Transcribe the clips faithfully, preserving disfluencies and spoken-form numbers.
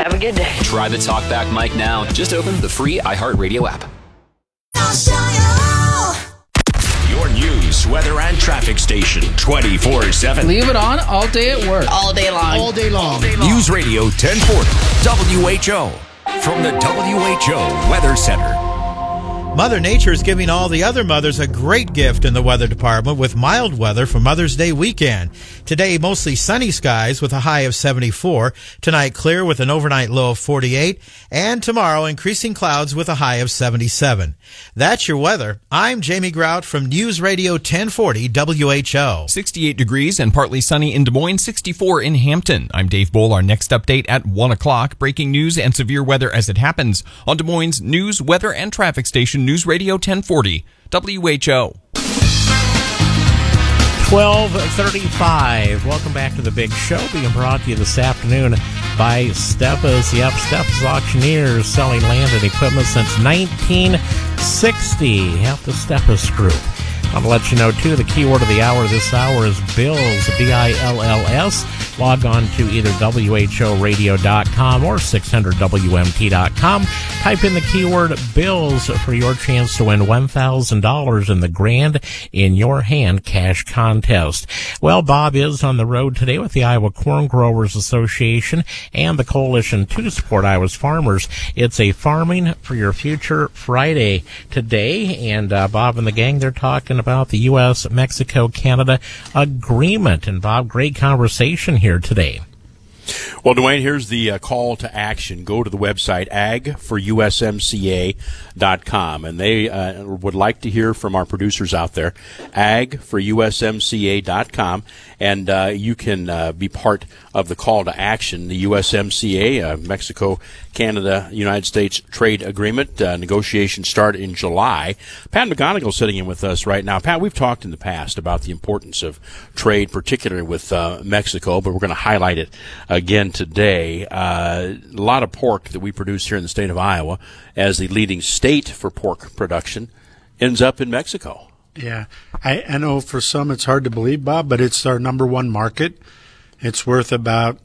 Have a good day. Try the TalkBack mic now. Just open the free iHeartRadio app. Your news, weather, and traffic station twenty-four seven. Leave it on all day at work. All day long. All day long. All day long. News Radio ten forty W H O. From the W H O Weather Center. Mother Nature is giving all the other mothers a great gift in the weather department with mild weather for Mother's Day weekend. Today, mostly sunny skies with a high of seventy-four. Tonight, clear with an overnight low of forty-eight. And tomorrow, increasing clouds with a high of seventy-seven. That's your weather. I'm Jamie Grout from News Radio ten forty W H O. sixty-eight degrees and partly sunny in Des Moines, sixty-four in Hampton. I'm Dave Bull. Our next update at one o'clock. Breaking news and severe weather as it happens on Des Moines news, weather, and traffic station News Radio ten forty W H O. twelve thirty-five. Welcome back to the big show, being brought to you this afternoon by Steppas. Yep, Steppas Auctioneers, selling land and equipment since nineteen sixty. Yep, the Steppas Group. I want to let you know, too, the keyword of the hour this hour is Bills, B I L L S. Log on to either W H O radio dot com or six hundred W M T dot com. Type in the keyword Bills for your chance to win one thousand dollars in the Grand in Your Hand cash contest. Well, Bob is on the road today with the Iowa Corn Growers Association and the Coalition to Support Iowa's Farmers. It's a Farming for Your Future Friday today, and uh, Bob and the gang, they're talking about the U S Mexico Canada agreement. And Bob, great conversation here today. Well, Dwayne, here's the uh, call to action. Go to the website ag for U S M C A dot com, and they uh, would like to hear from our producers out there. ag for U S M C A dot com, and uh, you can uh, be part of the call to action. The U S M C A, uh, Mexico, Canada, United States Trade Agreement, uh, negotiations start in July. Pat McGonigal sitting in with us right now. Pat, we've talked in the past about the importance of trade, particularly with uh, Mexico, but we're going to highlight it again today. Uh, a lot of pork that we produce here in the state of Iowa, as the leading state for pork production, ends up in Mexico. Yeah, I, I know for some it's hard to believe, Bob, but it's our number one market. It's worth about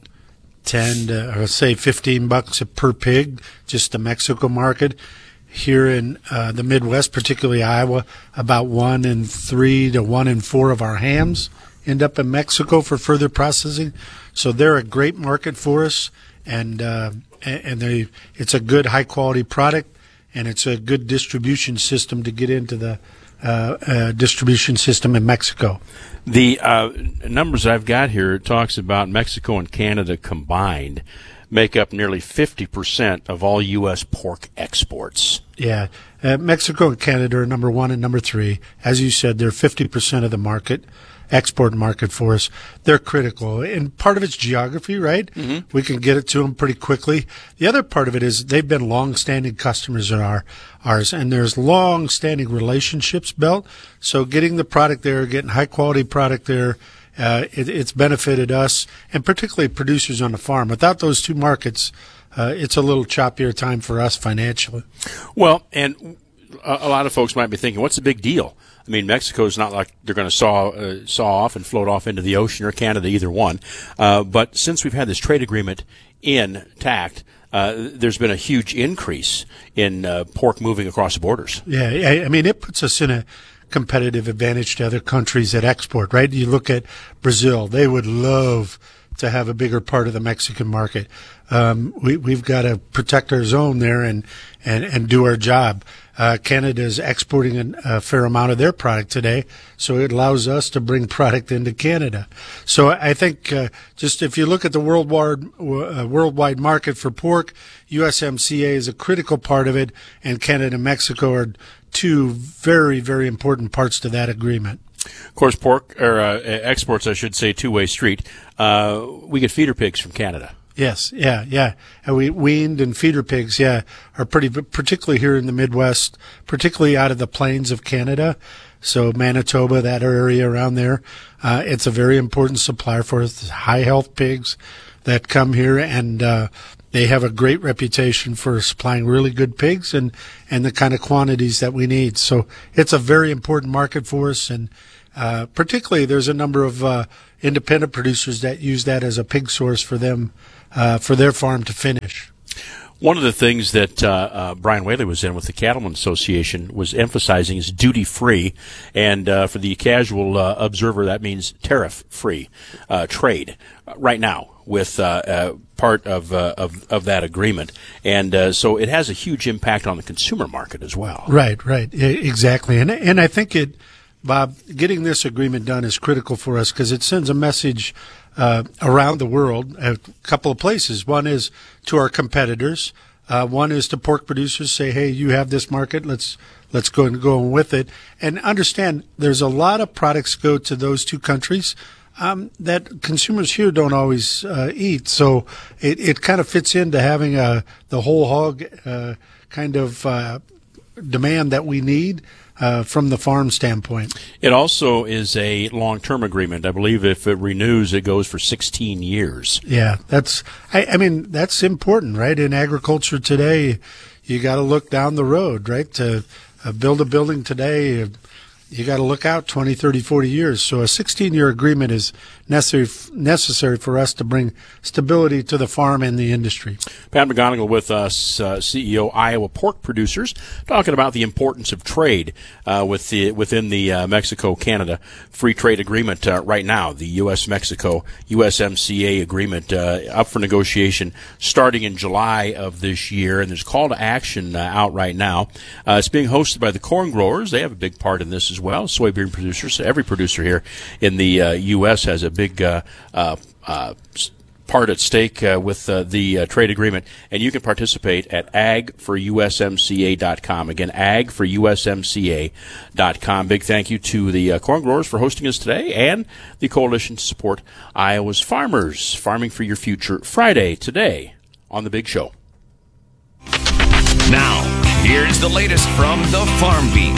ten to, or say fifteen bucks per pig, just the Mexico market. Here in uh, the Midwest, particularly Iowa, about one in three to one in four of our hams end up in Mexico for further processing. So they're a great market for us, and uh, and they it's a good high quality product, and it's a good distribution system to get into the uh, uh, distribution system in Mexico. The uh, numbers I've got here talks about Mexico and Canada combined make up nearly fifty percent of all U S pork exports. Yeah, uh, Mexico and Canada are number one and number three. As you said, they're fifty percent of the market. Export market for us. They're critical, and part of it's geography, right? Mm-hmm. We can get it to them pretty quickly. The other part of it is they've been long-standing customers of our, ours, and there's long-standing relationships built. So getting the product there, getting high-quality product there, uh, it, it's benefited us, and particularly producers on the farm. Without those two markets, uh, it's a little choppier time for us financially. Well, and a, a lot of folks might be thinking, what's the big deal? I mean, Mexico's not like they're going to saw uh, saw off and float off into the ocean, or Canada, either one. Uh, but since we've had this trade agreement intact, uh, there's been a huge increase in uh, pork moving across the borders. Yeah, I mean, it puts us in a competitive advantage to other countries that export, right? You look at Brazil; they would love to have a bigger part of the Mexican market. Um, we, we've got to protect our zone there and, and, and do our job. Uh, Canada is exporting an, a fair amount of their product today, so it allows us to bring product into Canada. So I think uh, just if you look at the worldwide, uh, worldwide market for pork, U S M C A is a critical part of it, and Canada and Mexico are two very, very important parts to that agreement. Of course, pork or uh, exports, I should say, two-way street. Uh, we get feeder pigs from Canada. Yes, yeah, yeah. And we weaned and feeder pigs, yeah, are pretty, particularly here in the Midwest, particularly out of the plains of Canada. So Manitoba, that area around there, uh, it's a very important supplier for us. High health pigs that come here, and uh, they have a great reputation for supplying really good pigs and, and the kind of quantities that we need. So it's a very important market for us, and uh, particularly there's a number of uh, independent producers that use that as a pig source for them uh, for their farm to finish. One of the things that uh, uh, Brian Whaley was in with the Cattlemen Association was emphasizing is duty-free, and uh, for the casual uh, observer, that means tariff-free uh, trade uh, right now with uh, uh, part of, uh, of of that agreement, and uh, so it has a huge impact on the consumer market as well. Right, right, I- exactly, and and I think it, Bob, getting this agreement done is critical for us because it sends a message uh, around the world, a couple of places. One is to our competitors. Uh, one is to pork producers. Say, hey, you have this market. Let's let's go and go with it. And understand, there's a lot of products go to those two countries um, that consumers here don't always uh, eat. So it, it kind of fits into having a the whole hog uh, kind of uh, demand that we need. Uh, from the farm standpoint. It also is a long-term agreement. I believe if it renews, it goes for sixteen years. Yeah, that's, I, I mean, that's important, right? In agriculture today, you got to look down the road, right? To uh, build a building today, uh, you got to look out twenty, thirty, forty years. So a sixteen-year agreement is necessary necessary for us to bring stability to the farm and the industry. Pat McGonigal with us, uh, C E O Iowa Pork Producers, talking about the importance of trade uh, with the within the uh, Mexico-Canada Free Trade Agreement uh, right now, the U S Mexico U S M C A agreement uh, up for negotiation starting in July of this year, and there's a call to action uh, out right now. Uh, it's being hosted by the corn growers. They have a big part in this as well. Soybean producers, every producer here in the uh, U S has a big uh, uh, uh, part at stake uh, with uh, the uh, trade agreement, and you can participate at ag for U S M C A dot com. Again, ag for U S M C A dot com. Big thank you to the uh, corn growers for hosting us today and the Coalition to Support Iowa's Farmers. Farming for Your Future Friday today on The Big Show. Now, here's the latest from the Farm Beat.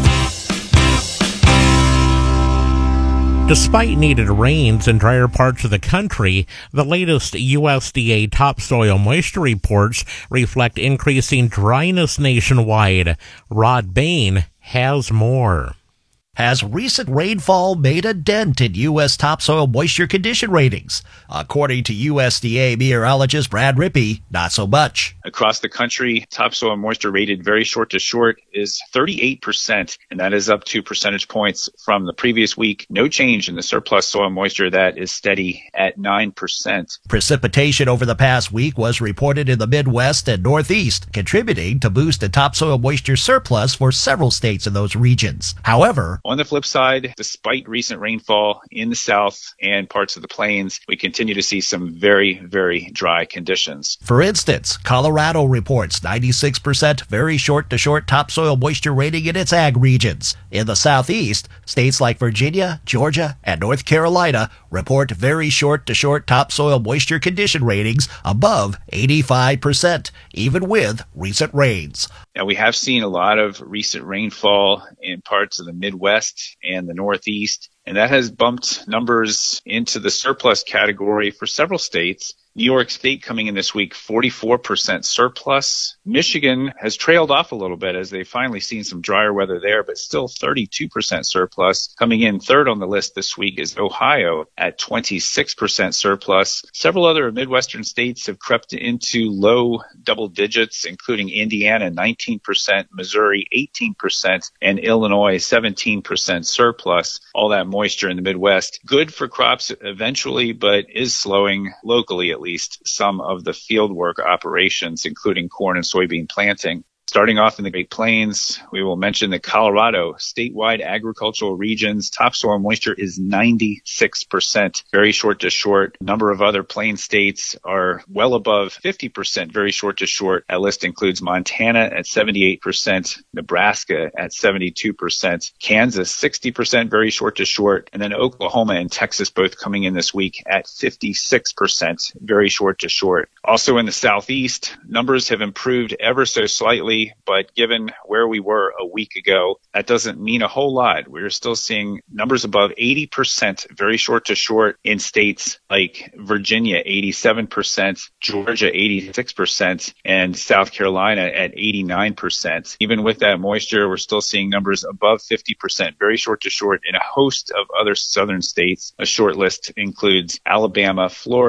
Despite needed rains in drier parts of the country, the latest U S D A topsoil moisture reports reflect increasing dryness nationwide. Rod Bain has more. Has recent rainfall made a dent in U S topsoil moisture condition ratings? According to U S D A meteorologist Brad Rippey, not so much. Across the country, topsoil moisture rated very short to short is thirty-eight percent, and that is up two percentage points from the previous week. No change in the surplus soil moisture. That is steady at nine percent. Precipitation over the past week was reported in the Midwest and Northeast, contributing to boost the topsoil moisture surplus for several states in those regions. However, on the flip side, despite recent rainfall in the south and parts of the plains, we continue to see some very, very dry conditions. For instance, Colorado reports ninety-six percent very short-to-short topsoil moisture rating in its ag regions. In the southeast, states like Virginia, Georgia, and North Carolina report very short-to-short topsoil moisture condition ratings above eighty-five percent, even with recent rains. Now, we have seen a lot of recent rainfall in parts of the Midwest and the Northeast, and that has bumped numbers into the surplus category for several states. New York State coming in this week, forty-four percent surplus. Michigan has trailed off a little bit as they've finally seen some drier weather there, but still thirty-two percent surplus. Coming in third on the list this week is Ohio at twenty-six percent surplus. Several other Midwestern states have crept into low double digits, including Indiana, nineteen percent, Missouri, eighteen percent, and Illinois, seventeen percent surplus. All that moisture in the Midwest. Good for crops eventually, but is slowing locally at least. least some of the fieldwork operations, including corn and soybean planting. Starting off in the Great Plains, we will mention that Colorado statewide agricultural regions topsoil moisture is ninety-six percent, very short to short. A number of other plain states are well above fifty percent, very short to short. That list includes Montana at seventy-eight percent, Nebraska at seventy-two percent, Kansas sixty percent, very short to short, and then Oklahoma and Texas both coming in this week at fifty-six percent, very short to short. Also in the Southeast, numbers have improved ever so slightly, but given where we were a week ago, that doesn't mean a whole lot. We're still seeing numbers above eighty percent, very short to short, in states like Virginia, eighty-seven percent, Georgia, eighty-six percent, and South Carolina at eighty-nine percent. Even with that moisture, we're still seeing numbers above fifty percent, very short to short, in a host of other southern states. A short list includes Alabama, Florida,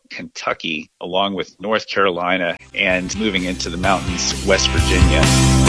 Kentucky, along with North Carolina, and moving into the mountains, West Virginia.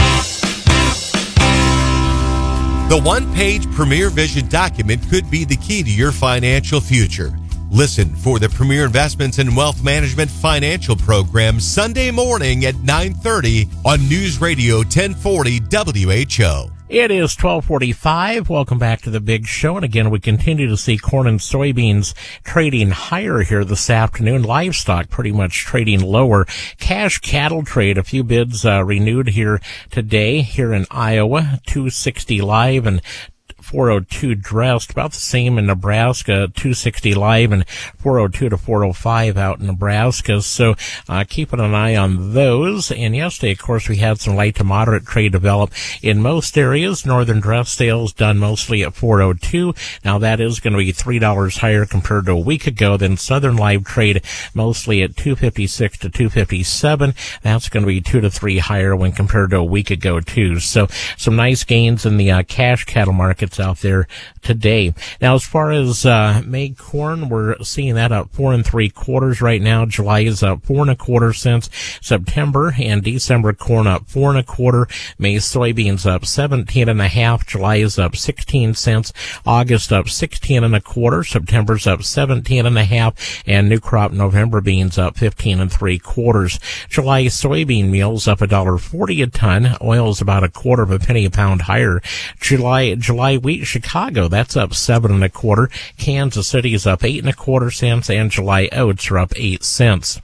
The one-page Premier Vision document could be the key to your financial future. Listen for the Premier Investments and Wealth Management Financial Program Sunday morning at nine thirty on News Radio ten forty W H O. It is twelve forty-five. Welcome back to the big show. And again, we continue to see corn and soybeans trading higher here this afternoon. Livestock pretty much trading lower. Cash cattle trade, a few bids uh, renewed here today here in Iowa, two sixty live and four oh two dressed, about the same in Nebraska, two sixty live and four oh two to four oh five out in Nebraska. So uh, keeping an eye on those. And yesterday, of course, we had some light to moderate trade develop in most areas. Northern dress sales done mostly at four oh two. Now that is going to be three dollars higher compared to a week ago. Then Southern live trade mostly at two fifty-six to two fifty-seven. That's going to be two to three higher when compared to a week ago too. So some nice gains in the uh, cash cattle markets out there today. Now, as far as uh, May corn, we're seeing that up four and three quarters right now. July is up four and a quarter cents. September and December corn up four and a quarter. May soybeans up seventeen and a half. July is up sixteen cents. August up sixteen and a quarter. September's up seventeen and a half. And new crop November beans up fifteen and three quarters. July soybean meal's up a dollar forty a ton. Oil's about a quarter of a penny a pound higher. July July wheat Chicago, that's up seven and a quarter. Kansas City is up eight and a quarter cents, and July oats are up eight cents.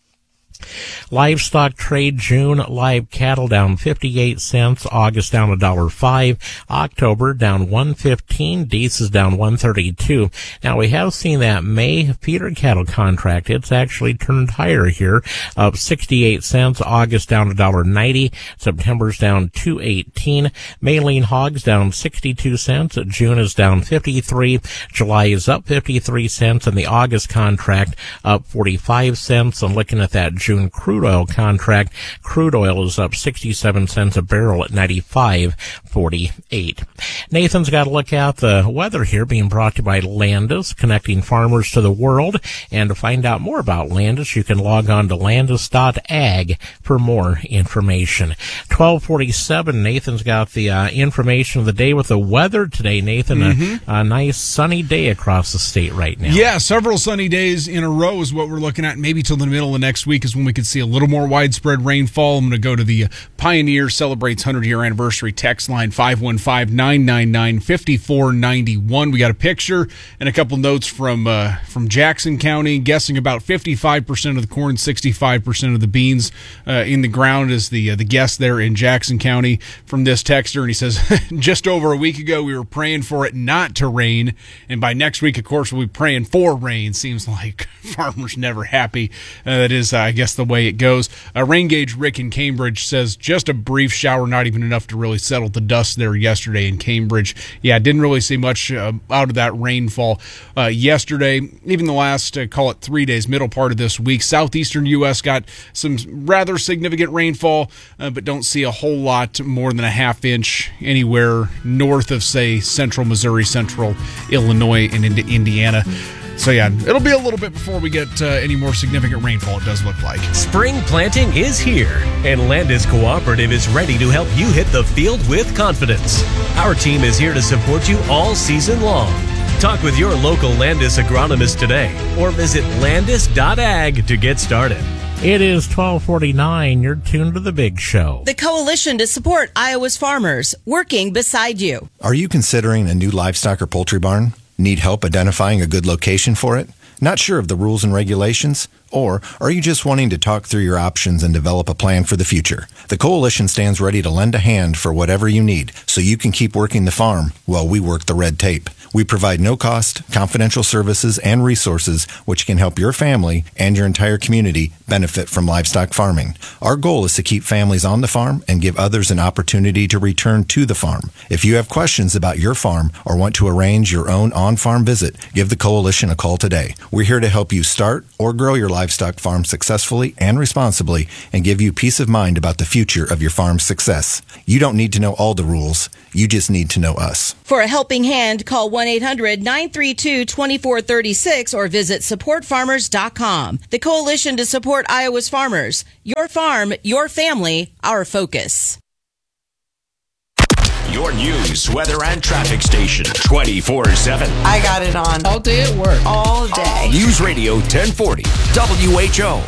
Livestock trade June, live cattle down fifty-eight cents, August down a dollar five, October down one fifteen, Deese is down one thirty-two. Now we have seen that May feeder cattle contract, it's actually turned higher here, up sixty-eight cents, August down a dollar ninety, September's down two eighteen, May lean hogs down sixty-two cents, June is down fifty-three, July is up fifty-three cents, and the August contract up forty-five cents. And looking at that June crude oil contract, crude oil is up sixty-seven cents a barrel at ninety-five forty-eight. Nathan's got to look at the weather here, being brought to you by Landis, connecting farmers to the world. And to find out more about Landis, you can log on to landis dot ag for more information. twelve forty-seven, Nathan's got the uh, information of the day with the weather today. Nathan, mm-hmm. a, a nice sunny day across the state right now. Yeah, several sunny days in a row is what we're looking at. Maybe till the middle of next week is when we could see a little more widespread rainfall. I'm going to go to the Pioneer Celebrates one hundred year anniversary text line, five one five, nine nine nine, five four nine one. We got a picture and a couple notes from uh, from Jackson County, guessing about fifty-five percent of the corn, sixty-five percent of the beans uh, in the ground is the, uh, the guess there in Jackson County from this texter. And he says, just over a week ago, we were praying for it not to rain. And by next week, of course, we'll be praying for rain. Seems like farmers never happy. Uh, that is, uh, I guess, the way it goes. Uh, Rain Gauge Rick in Cambridge says just a brief shower, not even enough to really settle the dust there yesterday in Cambridge. Yeah, didn't really see much uh, out of that rainfall uh, yesterday. Even the last, uh, call it three days, middle part of this week. Southeastern U S got some rather significant rainfall, uh, but don't see a whole lot more than a half inch anywhere north of, say, central Missouri, central Illinois, and into Indiana. So, yeah, it'll be a little bit before we get uh, any more significant rainfall, it does look like. Spring planting is here, and Landis Cooperative is ready to help you hit the field with confidence. Our team is here to support you all season long. Talk with your local Landis agronomist today, or visit landis dot ag to get started. It is twelve forty-nine. You're tuned to the big show. The coalition to support Iowa's farmers, working beside you. Are you considering a new livestock or poultry barn? Need help identifying a good location for it? Not sure of the rules and regulations? Or are you just wanting to talk through your options and develop a plan for the future? The Coalition stands ready to lend a hand for whatever you need so you can keep working the farm while we work the red tape. We provide no-cost, confidential services and resources which can help your family and your entire community benefit from livestock farming. Our goal is to keep families on the farm and give others an opportunity to return to the farm. If you have questions about your farm or want to arrange your own on-farm visit, give the Coalition a call today. We're here to help you start or grow your livestock livestock farm successfully and responsibly and give you peace of mind about the future of your farm's success. You don't need to know all the rules. You just need to know us. For a helping hand, call one eight hundred nine three two two four three six or visit support farmers dot com. The coalition to support Iowa's farmers. Your farm, your family, our focus. Your news, weather, and traffic station twenty-four seven. I got it on. All day at work. All day. News Radio ten forty, W H O.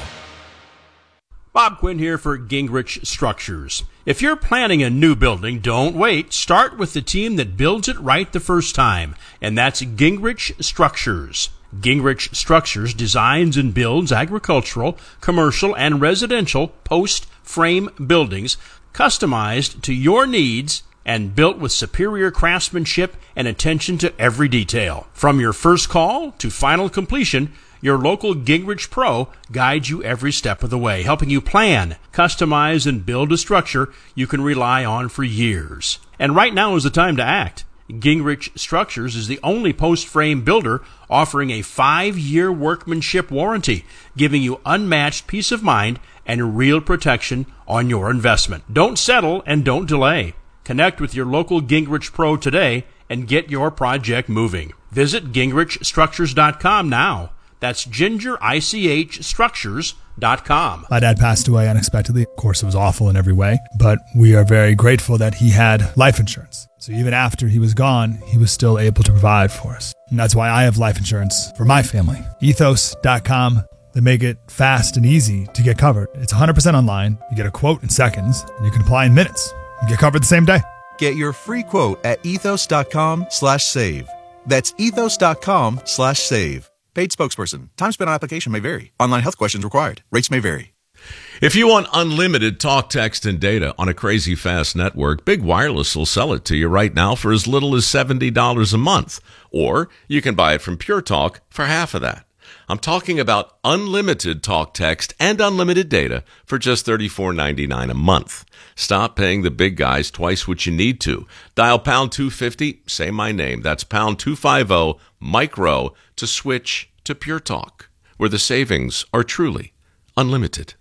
Bob Quinn here for Gingrich Structures. If you're planning a new building, don't wait. Start with the team that builds it right the first time, and that's Gingrich Structures. Gingrich Structures designs and builds agricultural, commercial, and residential post-frame buildings customized to your needs and built with superior craftsmanship and attention to every detail. From your first call to final completion, your local Gingrich Pro guides you every step of the way, helping you plan, customize, and build a structure you can rely on for years. And right now is the time to act. Gingrich Structures is the only post-frame builder offering a five-year workmanship warranty, giving you unmatched peace of mind and real protection on your investment. Don't settle and don't delay. Connect with your local Gingrich Pro today and get your project moving. Visit gingrich structures dot com now. That's ginger ich structures dot com. My dad passed away unexpectedly. Of course, it was awful in every way, but we are very grateful that he had life insurance. So even after he was gone, he was still able to provide for us. And that's why I have life insurance for my family. ethos dot com. They make it fast and easy to get covered. It's one hundred percent online. You get a quote in seconds, and you can apply in minutes. You get covered the same day. Get your free quote at ethos dot com slash save. That's ethos dot com slash save. Paid spokesperson. Time spent on application may vary. Online health questions required. Rates may vary. If you want unlimited talk, text, and data on a crazy fast network, Big Wireless will sell it to you right now for as little as seventy dollars a month. Or you can buy it from Pure Talk for half of that. I'm talking about unlimited talk, text, and unlimited data for just thirty-four ninety-nine a month. Stop paying the big guys twice what you need to. Dial pound two fifty, say my name. That's pound two fifty, micro, to switch to Pure Talk, where the savings are truly unlimited.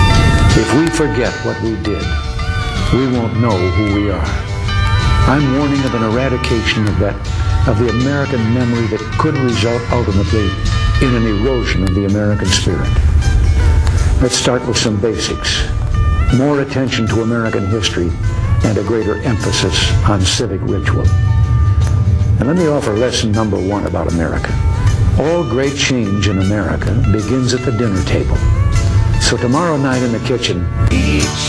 If we forget what we did, we won't know who we are. I'm warning of an eradication of that, of the American memory that could result ultimately in an erosion of the American spirit. Let's start with some basics. More attention to American history and a greater emphasis on civic ritual. And let me offer lesson number one about America. All great change in America begins at the dinner table. So tomorrow night in the kitchen, teach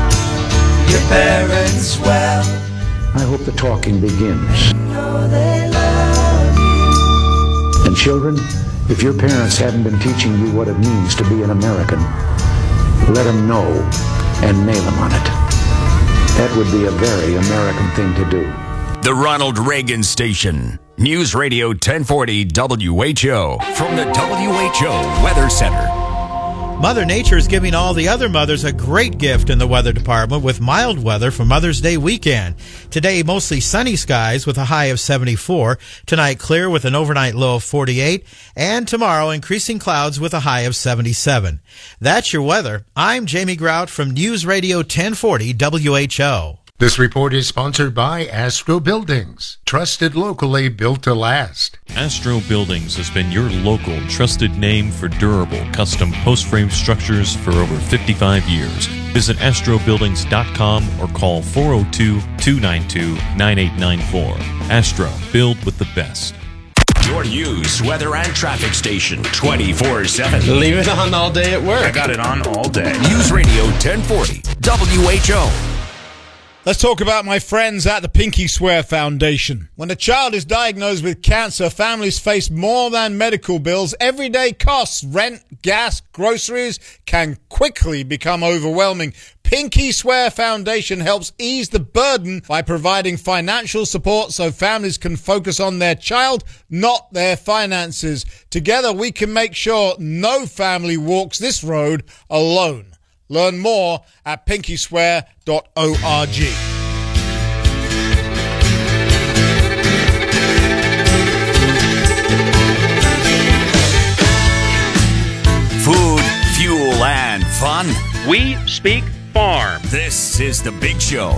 your parents well. I hope the talking begins. Know they love you. And children, if your parents haven't been teaching you what it means to be an American, let them know and nail them on it. That would be a very American thing to do. The Ronald Reagan Station. News Radio ten forty W H O. From the W H O Weather Center. Mother Nature is giving all the other mothers a great gift in the weather department with mild weather for Mother's Day weekend. Today, mostly sunny skies with a high of seventy-four. Tonight, clear with an overnight low of forty-eight. And tomorrow, increasing clouds with a high of seventy-seven. That's your weather. I'm Jamie Grout from News Radio ten forty W H O. This report is sponsored by Astro Buildings, trusted locally, built to last. Astro Buildings has been your local trusted name for durable custom post-frame structures for over fifty-five years. Visit astro buildings dot com or call four oh two, two nine two, nine eight nine four. Astro, build with the best. Your news, weather, and traffic station twenty-four seven. Leave it on all day at work. I got it on all day. News Radio ten forty W H O. Let's talk about my friends at the Pinky Swear Foundation. When a child is diagnosed with cancer, families face more than medical bills. Everyday costs, rent, gas, groceries can quickly become overwhelming. Pinky Swear Foundation helps ease the burden by providing financial support so families can focus on their child, not their finances. Together we can make sure no family walks this road alone. Learn more at pinky swear dot org. Food, fun. We speak farm. This is The Big Show.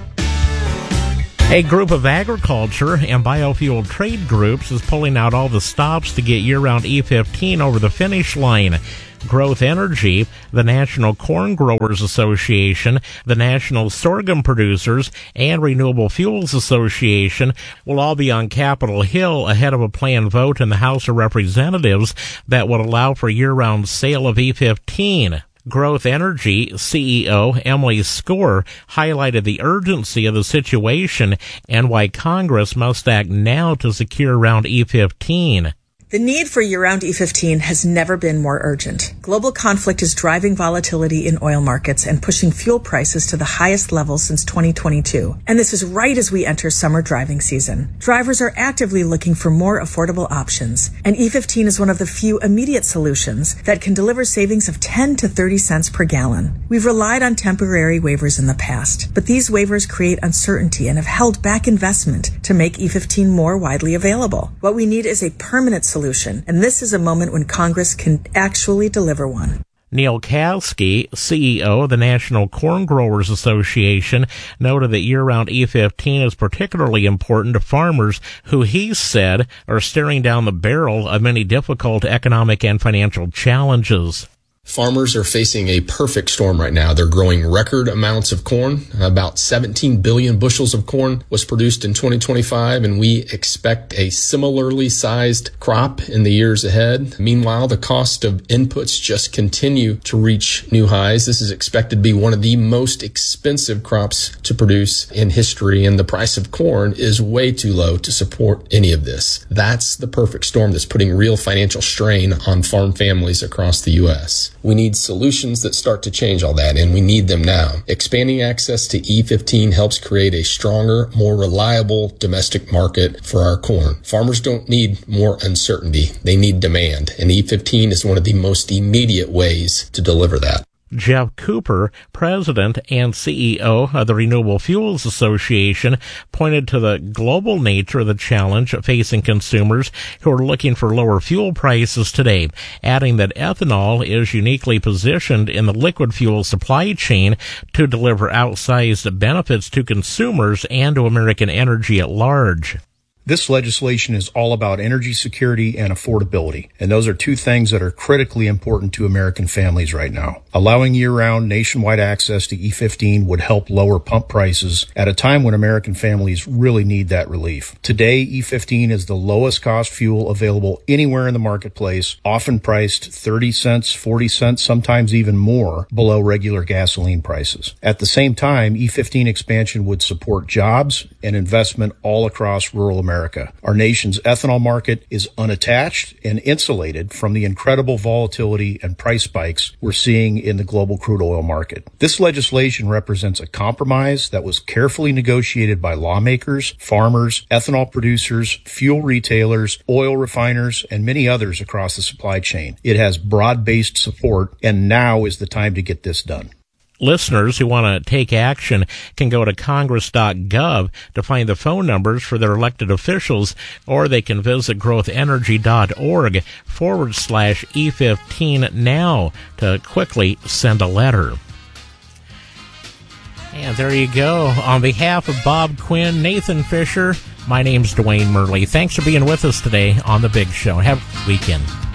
A group of agriculture and biofuel trade groups is pulling out all the stops to get year-round E fifteen over the finish line. Growth Energy, the National Corn Growers Association, the National Sorghum Producers, and Renewable Fuels Association will all be on Capitol Hill ahead of a planned vote in the House of Representatives that would allow for year-round sale of E fifteen. Growth Energy C E O Emily Skor highlighted the urgency of the situation and why Congress must act now to secure around E fifteen. The need for year-round E fifteen has never been more urgent. Global conflict is driving volatility in oil markets and pushing fuel prices to the highest levels since twenty twenty-two. And this is right as we enter summer driving season. Drivers are actively looking for more affordable options, and E fifteen is one of the few immediate solutions that can deliver savings of ten to thirty cents per gallon. We've relied on temporary waivers in the past, but these waivers create uncertainty and have held back investment to make E fifteen more widely available. What we need is a permanent solution. Solution, and this is a moment when Congress can actually deliver one. Neil Kasky, C E O of the National Corn Growers Association, noted that year-round E fifteen is particularly important to farmers who, he said, are staring down the barrel of many difficult economic and financial challenges. Farmers are facing a perfect storm right now. They're growing record amounts of corn. About seventeen billion bushels of corn was produced in twenty twenty-five, and we expect a similarly sized crop in the years ahead. Meanwhile, the cost of inputs just continue to reach new highs. This is expected to be one of the most expensive crops to produce in history, and the price of corn is way too low to support any of this. That's the perfect storm that's putting real financial strain on farm families across the U S. We need solutions that start to change all that, and we need them now. Expanding access to E fifteen helps create a stronger, more reliable domestic market for our corn. Farmers don't need more uncertainty. They need demand, and E fifteen is one of the most immediate ways to deliver that. Jeff Cooper, president and C E O of the Renewable Fuels Association, pointed to the global nature of the challenge facing consumers who are looking for lower fuel prices today, adding that ethanol is uniquely positioned in the liquid fuel supply chain to deliver outsized benefits to consumers and to American energy at large. This legislation is all about energy security and affordability, and those are two things that are critically important to American families right now. Allowing year-round nationwide access to E fifteen would help lower pump prices at a time when American families really need that relief. Today, E fifteen is the lowest cost fuel available anywhere in the marketplace, often priced thirty cents, forty cents, sometimes even more below regular gasoline prices. At the same time, E fifteen expansion would support jobs and investment all across rural America. Our nation's ethanol market is unattached and insulated from the incredible volatility and price spikes we're seeing in the global crude oil market. This legislation represents a compromise that was carefully negotiated by lawmakers, farmers, ethanol producers, fuel retailers, oil refiners, and many others across the supply chain. It has broad-based support, and now is the time to get this done. Listeners who want to take action can go to congress dot gov to find the phone numbers for their elected officials, or they can visit growthenergy.org forward slash E15 now to quickly send a letter. And there you go. On behalf of Bob Quinn, Nathan Fisher, my name's Dwayne Murley. Thanks for being with us today on The Big Show. Have a good weekend.